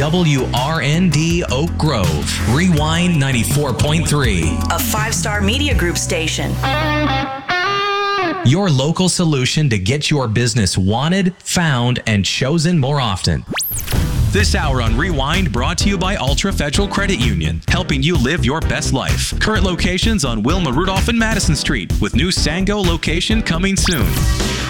WRND Oak Grove. Rewind 94.3. A 5-Star Media Group station. Your local solution to get your business wanted, found, and chosen more often. This hour on Rewind brought to you by Ultra Federal Credit Union, helping you live your best life. Current locations on Wilma Rudolph and Madison Street, with new Sango location coming soon.